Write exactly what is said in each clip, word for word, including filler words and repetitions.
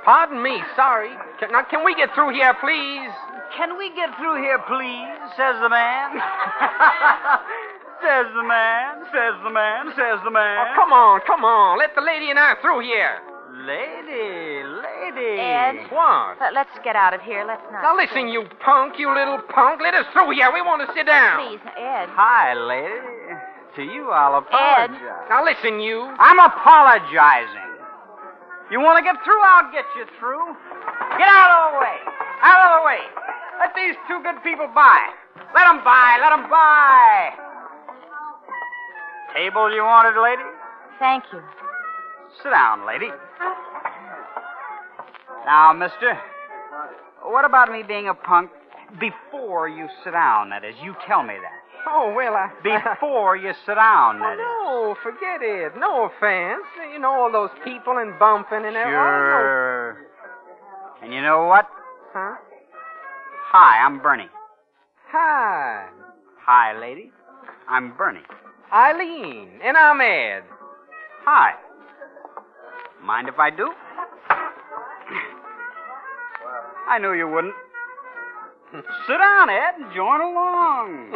pardon me. Sorry. Can, now, can we get through here, please? Can we get through here, please? Says the man. Says the man, says the man, says the man. Oh, come on, come on. Let the lady and I through here. Lady, lady. Ed. What? Let- Let's get out of here. Let's not. Now, listen, you punk, you little punk. Let us through here. We want to sit down. Please, Ed. Hi, lady. To you, I'll apologize. Now, listen, you. I'm apologizing. You want to get through? I'll get you through. Get out of the way. Out of the way. Let these two good people by. Let them by. Let them by. Table you wanted, lady? Thank you. Sit down, lady. Now, mister, what about me being a punk before you sit down, that is? You tell me that. Oh, well, I... Before you sit down, that is. Oh, no, forget it. No offense. You know, all those people and bumping and everything. Sure. And you know what? Huh? Hi, I'm Bernie. Hi. Hi, lady. I'm Bernie. Eileen. And I'm Ed. Hi. Mind if I do? I knew you wouldn't. Sit down, Ed, and join along.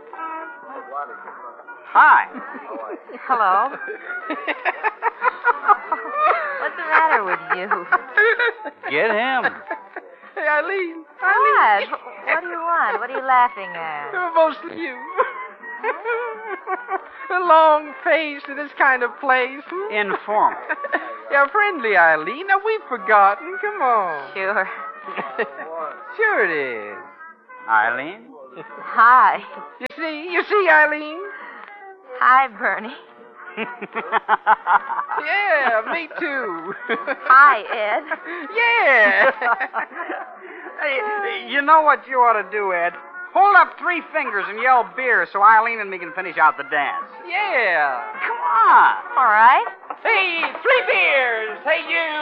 Hi. Hello. What's the matter with you? Get him. Hey, Eileen. What? What do you want? What are you laughing at? Mostly you. A long face in this kind of place. Informal. You're friendly, Eileen. Now, we've forgotten. Come on. Sure. Sure it is. Eileen? Hi. You see? You see, Eileen? Hi, Bernie. Yeah, me too. Hi, Ed. Yeah. Hey, you know what you ought to do, Ed? Hold up three fingers and yell beer so Eileen and me can finish out the dance. Yeah. Come on. All right. Hey, three beers. Hey, you.